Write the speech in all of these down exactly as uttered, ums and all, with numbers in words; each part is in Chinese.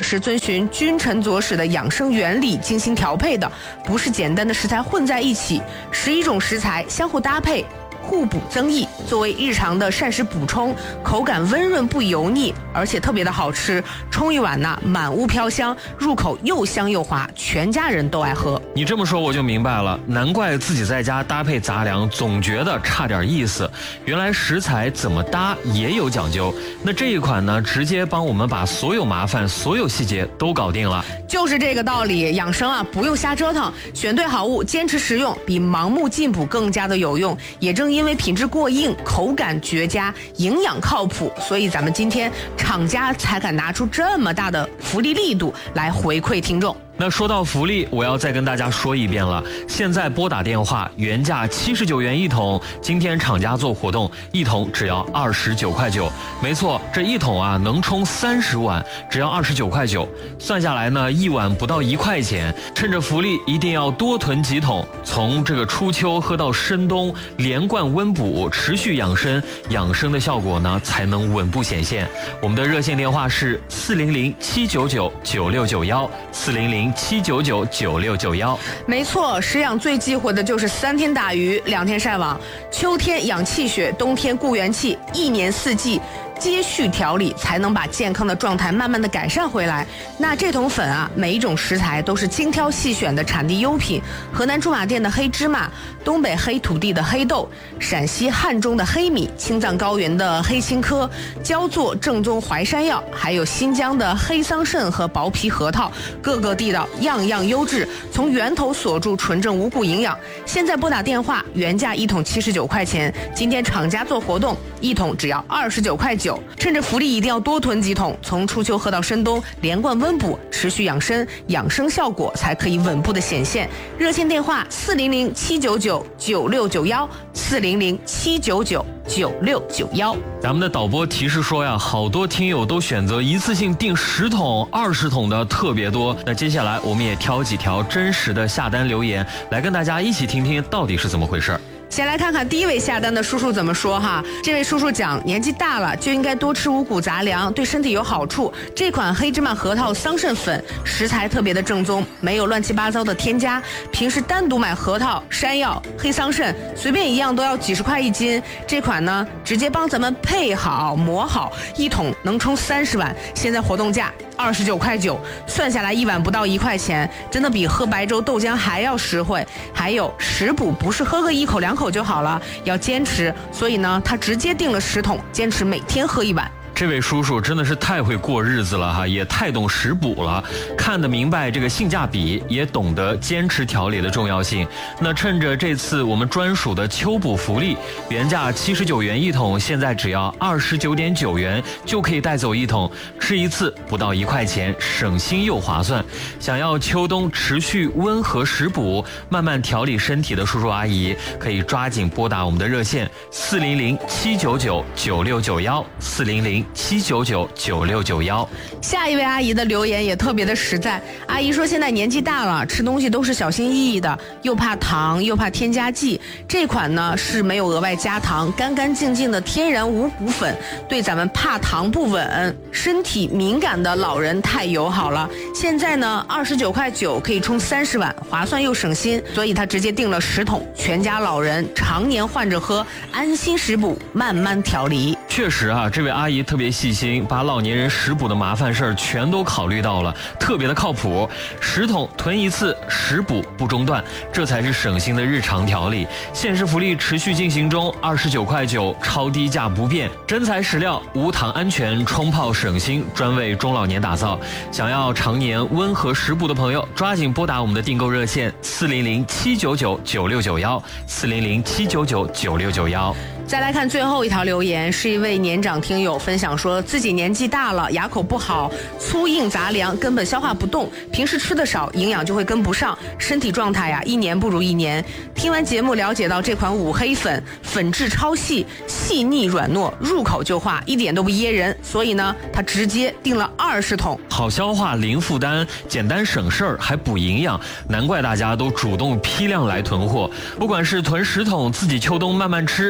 是遵循君臣佐使的养生原理精心调配的，不是简单的食材混在一起，十一种食材相互搭配，互补增益，作为日常的膳食补充，口感温润不油腻，而且特别的好吃。冲一碗呢，满屋飘香，入口又香又滑，全家人都爱喝。 你这么说我就明白了，难怪自己在家搭配杂粮总觉得差点意思，原来食材怎么搭也有讲究。那这一款呢，直接帮我们把所有麻烦、所有细节都搞定了。 就是这个道理，养生啊，不用瞎折腾，选对好物，坚持食用，比盲目进补更加的有用。也正因为品质过硬，口感绝佳，营养靠谱，所以咱们今天厂家才敢拿出这么大的福利力度来回馈听众。 那说到福利，我要再跟大家说一遍了。现在拨打电话，原价七十九元一桶，今天厂家做活动，一桶只要二十九块九。没错，这一桶啊能冲三十碗，只要二十九块九。算下来呢，一碗不到一块钱。趁着福利，一定要多囤几桶，从这个初秋喝到深冬，连贯温补，持续养生，养生的效果呢才能稳步显现。我们的热线电话是四零零七九九九六九幺四零零。七九九九六九幺， 没错，食养最忌讳的就是三天打鱼两天晒网，秋天养气血，冬天固元气，一年四季接续调理，才能把健康的状态慢慢的改善回来。那这桶粉啊，每一种食材都是精挑细选的产地优品，河南驻马店的黑芝麻，东北黑土地的黑豆，陕西汉中的黑米，青藏高原的黑青稞，焦作正宗淮山药，还有新疆的黑桑葚和薄皮核桃，各个地道，样样优质，从源头锁住纯正五谷营养。现在拨打电话，原价一桶七十九块钱，今天厂家做活动，一桶只要二十九块九。趁着福利一定要多囤几桶，从初秋喝到深冬，连贯温补，持续养生，养生效果才可以稳步的显现。热线电话四零零七九九九六九幺四零零七九九九六九幺。 咱们的导播提示说呀，好多听友都选择一次性订十桶、二十桶的特别多。那接下来我们也挑几条真实的下单留言，来跟大家一起听听到底是怎么回事。 先来看看第一位下单的叔叔怎么说哈。这位叔叔讲，年纪大了就应该多吃五谷杂粮，对身体有好处。这款黑芝麻核桃桑葚粉食材特别的正宗，没有乱七八糟的添加。平时单独买核桃、山药、黑桑葚，随便一样都要几十块一斤。这款呢，直接帮咱们配好磨好，一桶能冲三十碗。现在活动价二十九块九，算下来一碗不到一块钱，真的比喝白粥豆浆还要实惠。还有食补不是喝个一口两口就好了，要坚持，所以呢，他直接订了十桶，坚持每天喝一碗。 这位叔叔真的是太会过日子了哈，也太懂食补了，看得明白这个性价比，也懂得坚持调理的重要性。那趁着这次我们专属的秋补福利，原价七十九元一桶，现在只要二十九点九元就可以带走一桶，吃一次不到一块钱，省心又划算。想要秋冬持续温和食补，慢慢调理身体的叔叔阿姨，可以抓紧拨打我们的热线四零零七九九九六九幺四零零七九九九六九幺。 下一位阿姨的留言也特别的实在，阿姨说现在年纪大了，吃东西都是小心翼翼的，又怕糖又怕添加剂。这款呢是没有额外加糖，干干净净的天然五谷粉，对咱们怕糖不稳、身体敏感的老人太友好了。现在呢二十九块九可以冲三十碗，划算又省心，所以他直接订了十桶，全家老人常年换着喝，安心食补，慢慢调理。 确实啊，这位阿姨特别细心，把老年人食补的麻烦事儿全都考虑到了，特别的靠谱。十桶囤一次，食补不中断，这才是省心的日常调理。限时福利持续进行中，二十九块九，超低价不变，真材实料，无糖安全，冲泡省心，专为中老年打造。想要常年温和食补的朋友，抓紧拨打我们的订购热线四零零七九九九六九幺四零零七九九九六九幺。 再来看最后一条留言，是一位年长听友分享说，自己年纪大了，牙口不好，粗硬杂粮根本消化不动，平时吃的少，营养就会跟不上，身体状态呀、啊、一年不如一年。听完节目了解到这款五黑粉粉质超细，细腻软糯，入口就化，一点都不噎人，所以呢他直接订了二十桶。 好消化，零负担，简单省事儿，还补营养，难怪大家都主动批量来囤货。不管是囤十桶自己秋冬慢慢吃，还是囤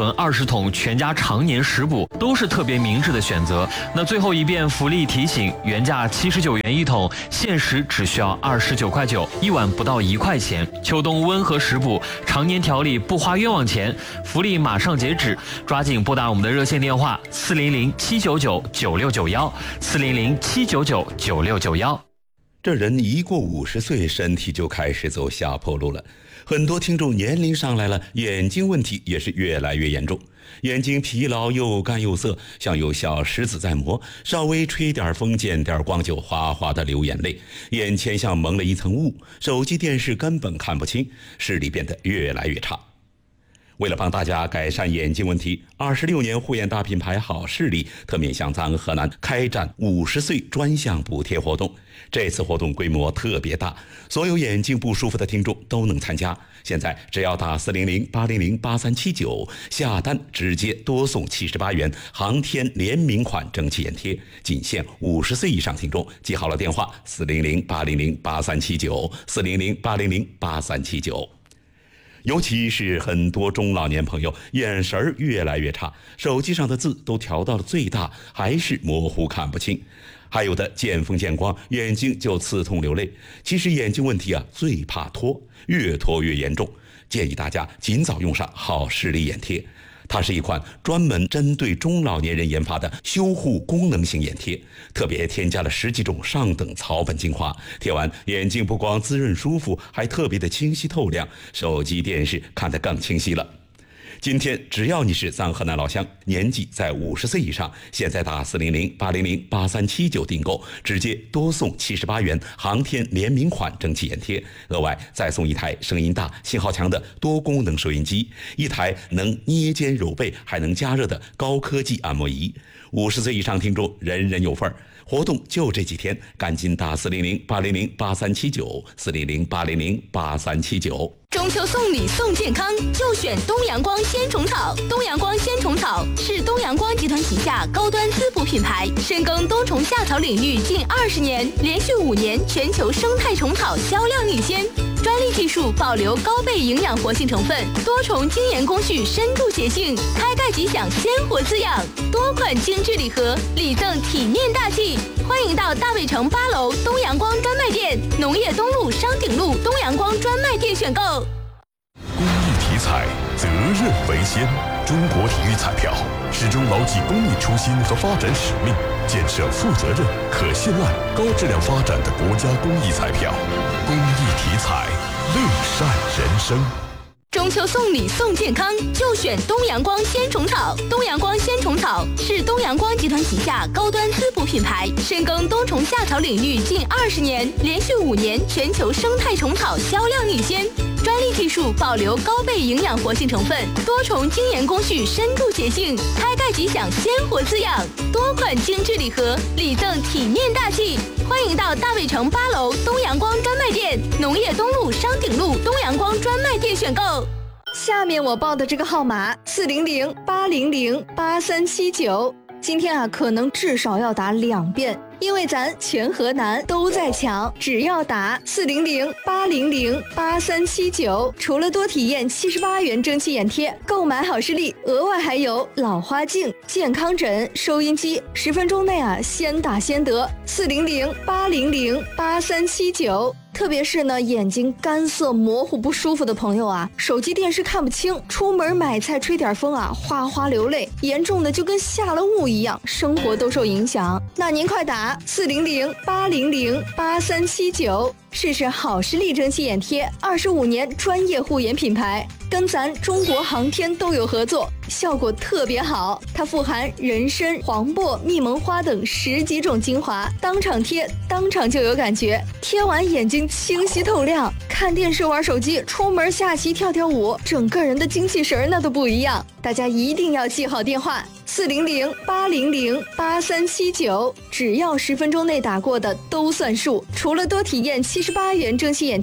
存二十桶，全家常年食补，都是特别明智的选择。那最后一遍福利提醒，原价七十九元一桶，限时只需要二十九块九，一碗不到一块钱。秋冬温和食补，常年调理不花冤枉钱，福利马上截止，抓紧拨打我们的热线电话四零零七九九九六九幺四零零七九九九六九幺。 这人一过五十岁，身体就开始走下坡路了。很多听众年龄上来了，眼睛问题也是越来越严重，眼睛疲劳又干又涩，像有小石子在磨，稍微吹点风见点光就哗哗的流眼泪，眼前像蒙了一层雾，手机电视根本看不清，视力变得越来越差。为了帮大家改善眼睛问题，二十六年护眼大品牌好视力特面向咱河南开展五十岁专项补贴活动。这次活动规模特别大，所有眼睛不舒服的听众都能参加。现在只要打四零零八零零八三七九下单，直接多送七十八元航天联名款蒸汽眼贴，仅限五十岁以上听众。记好了电话：四零零八零零八三七九四零零八零零八三七九。尤其是很多中老年朋友眼神越来越差，手机上的字都调到了最大，还是模糊看不清。还有的见风见光，眼睛就刺痛流泪。其实眼睛问题啊，最怕拖，越拖越严重。建议大家尽早用上好视力眼贴。它是一款专门针对中老年人研发的修护功能型眼贴，特别添加了十几种上等草本精华，贴完眼睛不光滋润舒服，还特别的清晰透亮，手机电视看得更清晰了。今天只要你是咱河南老乡，年纪在五十岁以上，现在打四零零八零零八三七九订购，直接多送七十八元航天联名款蒸汽眼贴，额外再送一台声音大、信号强的多功能收音机，一台能捏肩揉背还能加热的高科技按摩仪。五十岁以上听众人人有份儿，活动就这几天，赶紧打四零零八零零八三七九四零零八零零八三七九。 中秋送礼送健康，就选东阳光鲜虫草。东阳光鲜虫草是东阳光集团旗下高端滋补品牌，深耕冬虫夏草领域近二十年，连续五年全球生态虫草销量领先。专利技术保留高倍营养活性成分，多重精研工序深度洁净，开盖即享鲜活滋养。多款精致礼盒，礼赠体面大气。欢迎到大卫城八楼东阳光专卖店、农业东路商鼎路东阳光专卖店选购。 公益体彩，责任为先。中国体育彩票始终牢记公益初心和发展使命，建设负责任、可信赖、高质量发展的国家公益彩票。公益体彩，乐善人生。 中秋送礼送健康，就选东阳光鲜虫草。东阳光鲜虫草是东阳光集团旗下高端滋补品牌，深耕冬虫夏草领域近二十年，连续五年全球生态虫草销量领先。专利技术保留高倍营养活性成分，多重精研工序深度洁净，开盖即享鲜活滋养。多款精致礼盒，礼赠体面大气。欢迎到大卫城八楼东阳光专卖店、农业东路商鼎路东阳光专卖店选购。 下面我报的这个号码四零零八零零八三七九，今天啊可能至少要打两遍，因为咱全河南都在抢，只要打四零零八零零八三七九，除了多体验七十八元蒸汽眼贴，购买好视力额外还有老花镜、健康枕、收音机，十分钟内啊先打先得。四零零八零零八三七九。特别是呢，眼睛干涩模糊不舒服的朋友啊，手机电视看不清，出门买菜吹点风啊，哗哗流泪，严重的就跟下了雾一样，生活都受影响。那您快打四零零八零零八三七九，试试好视力蒸汽眼贴，二十五年专业护眼品牌，跟咱中国航天都有合作，效果特别好。它富含人参、黄柏、蜜蒙花等十几种精华，当场贴，当场就有感觉，贴完眼睛清晰透亮，看电视玩手机，出门下棋跳跳舞，整个人的精气神那都不一样。大家一定要记好电话四零零八零零八三七九，只要十分钟内打过的都算数。除了多体验七十八元蒸汽眼贴，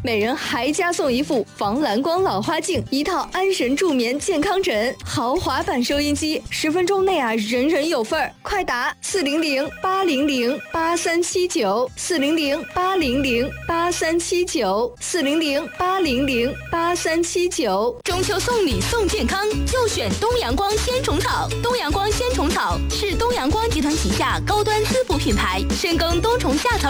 每人还加送一副防蓝光老花镜，一套安神助眠健康枕，豪华版收音机，十分钟内啊，人人有份儿！快打四零零八零零八三七九，四零零八零零八三七九，四零零八零零八三七九。 中秋送礼送健康，就选东阳光鲜虫草。东阳光鲜虫草是东阳光集团旗下高端滋补品牌，深耕冬虫夏草